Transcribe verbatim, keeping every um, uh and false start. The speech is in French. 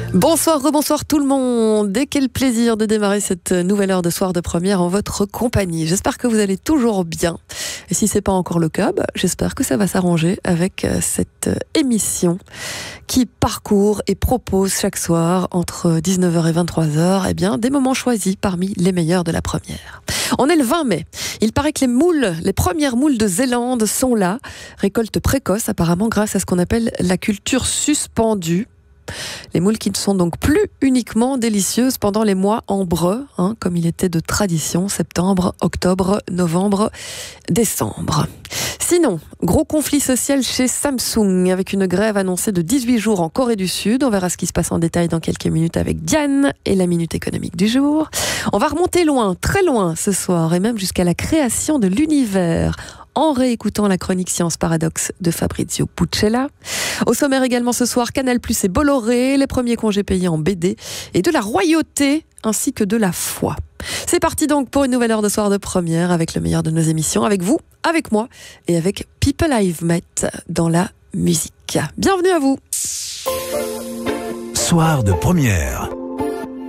Bonsoir, rebonsoir tout le monde. Et quel plaisir de démarrer cette nouvelle heure de soir de première en votre compagnie. J'espère que vous allez toujours bien. Et si c'est pas encore le cas, bah, j'espère que ça va s'arranger avec cette émission qui parcourt et propose chaque soir entre dix-neuf heures et vingt-trois heures eh bien, des moments choisis parmi les meilleurs de la première. On est le vingt mai. Il paraît que les moules, les premières moules de Zélande sont là. Récolte précoce apparemment grâce à ce qu'on appelle la culture suspendue. Les moules qui ne sont donc plus uniquement délicieuses pendant les mois ambreux, hein, comme il était de tradition, septembre, octobre, novembre, décembre. Sinon, gros conflit social chez Samsung, avec une grève annoncée de dix-huit jours en Corée du Sud. On verra ce qui se passe en détail dans quelques minutes avec Diane et la Minute économique du jour. On va remonter loin, très loin ce soir, et même jusqu'à la création de l'univers, en réécoutant la chronique Science Paradoxe de Fabrizio Puccella. Au sommaire également ce soir, Canal+ et Bolloré, les premiers congés payés en B D, et de la royauté ainsi que de la foi. C'est parti donc pour une nouvelle heure de soir de première avec le meilleur de nos émissions, avec vous, avec moi et avec People I've Met dans la musique. Bienvenue à vous. Soir de première.